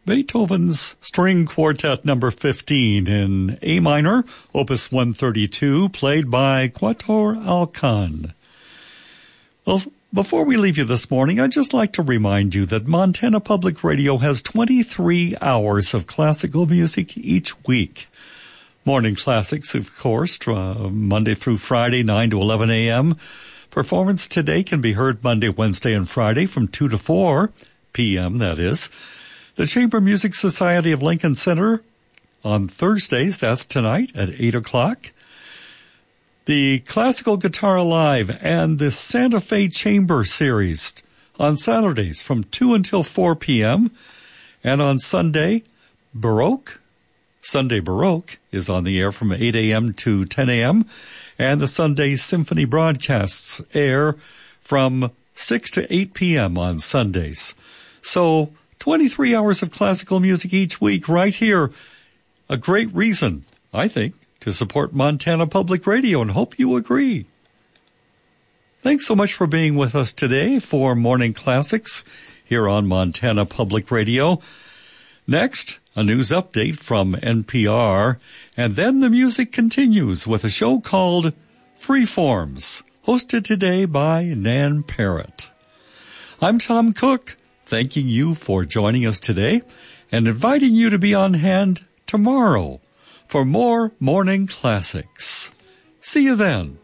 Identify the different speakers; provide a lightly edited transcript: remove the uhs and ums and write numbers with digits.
Speaker 1: Beethoven's String Quartet number 15 in A minor, opus 132, played by Quattor Alkan. Well, before we leave you this morning, I'd just like to remind you that Montana Public Radio has 23 hours of classical music each week. Morning classics, of course, Monday through Friday, 9 to 11 a.m. Performance Today can be heard Monday, Wednesday, and Friday from 2 to 4 p.m., that is. The Chamber Music Society of Lincoln Center on Thursdays, that's tonight at 8 o'clock. The Classical Guitar Live and the Santa Fe Chamber Series on Saturdays from 2 until 4 p.m. And on Sunday, Sunday Baroque is on the air from 8 a.m. to 10 a.m. And the Sunday Symphony broadcasts air from 6 to 8 p.m. on Sundays. So 23 hours of classical music each week right here. A great reason, I think, to support Montana Public Radio, and hope you agree. Thanks so much for being with us today for Morning Classics here on Montana Public Radio. Next, a news update from NPR, and then the music continues with a show called Freeforms, hosted today by Nan Parrott. I'm Tom Cook, thanking you for joining us today and inviting you to be on hand tomorrow for more Morning Classics. See you then.